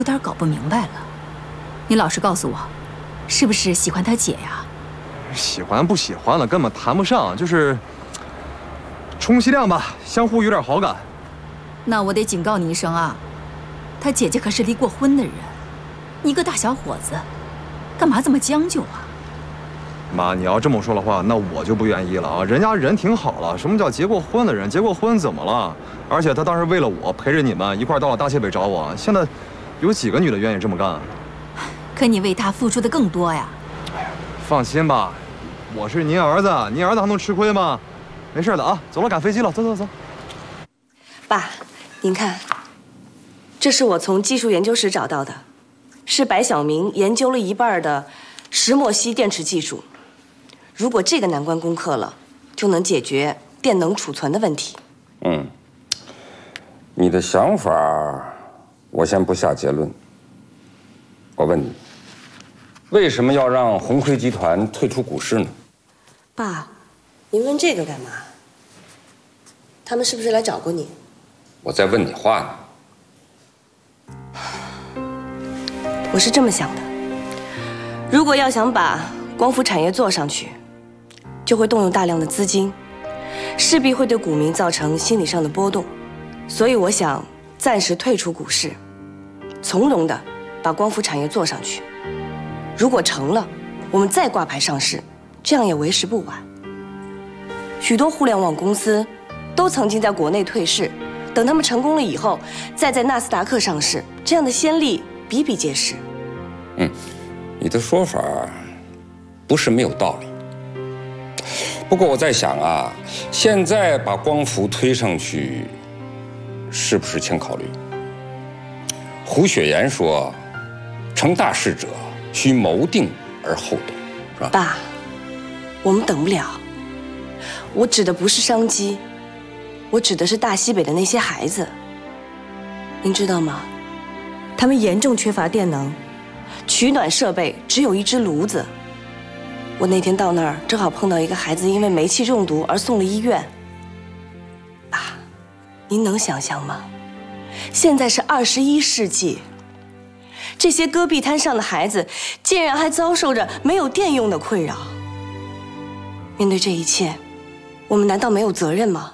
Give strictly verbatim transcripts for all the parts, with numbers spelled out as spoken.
有点搞不明白了。你老实告诉我，是不是喜欢他姐呀？ 喜欢不喜欢了，根本谈不上，就是充其量吧，相互有点好感。 那我得警告你一声啊，他姐姐可是离过婚的人，你个大小伙子，干嘛这么将就啊？ 妈，你要这么说的话，那我就不愿意了啊！人家人挺好了，什么叫结过婚的人？结过婚怎么了？而且他当时为了我陪着你们一块到了大西北找我，现在有几个女的愿意这么干？ 可你为他付出的更多呀！ 哎呀，放心吧，我是您儿子，您儿子还能吃亏吗？没事的啊，走了，赶飞机了，走走走。 爸，您看，这是我从技术研究室找到的，是白晓明研究了一半的石墨烯电池技术。如果这个难关攻克了，就能解决电能储存的问题。 嗯，你的想法，我先不下结论。我问你，为什么要让红辉集团退出股市呢？ 爸，您问这个干嘛？他们是不是来找过你？ 我在问你话呢。 我是这么想的，如果要想把光伏产业做上去，就会动用大量的资金，势必会对股民造成心理上的波动，所以我想暂时退出股市，从容的把光伏产业做上去。如果成了，我们再挂牌上市，这样也为时不晚。许多互联网公司都曾经在国内退市，等他们成功了以后，再在纳斯达克上市，这样的先例比比皆是。 嗯，你的说法不是没有道理。不过我在想啊，现在把光伏推上去，是不是欠考虑？胡雪岩说：“成大事者，需谋定而后动，是吧？” 爸，我们等不了。我指的不是商机，我指的是大西北的那些孩子。您知道吗？他们严重缺乏电能，取暖设备只有一只炉子。我那天到那儿，正好碰到一个孩子因为煤气中毒而送了医院。爸，您能想象吗？现在是二十一世纪，这些戈壁滩上的孩子竟然还遭受着没有电用的困扰。面对这一切，我们难道没有责任吗？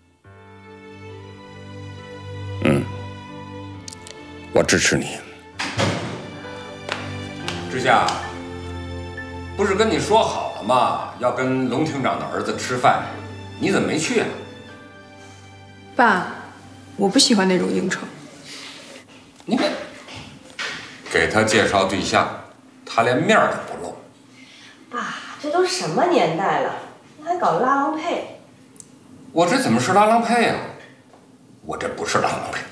嗯，我支持你。志夏，不是跟你说好了吗？要跟龙厅长的儿子吃饭，你怎么没去啊？ 爸，我不喜欢那种应酬。 你给给他介绍对象，他连面儿都不露。 爸，这都什么年代了，你还搞拉郎配？ 我这怎么是拉郎配呀？我这不是拉郎配。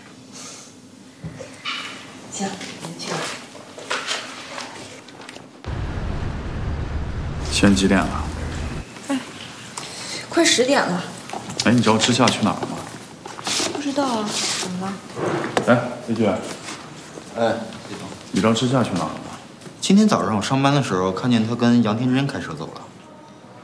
行，你去吧。 现在几点了？ 哎，快十点了。 哎，你知道知夏去哪儿了吗？ 不知道啊，怎么了？ 哎，飞俊。 哎， 你知道知夏去哪儿了吗？ 今天早上我上班的时候，看见他跟杨天真开车走了。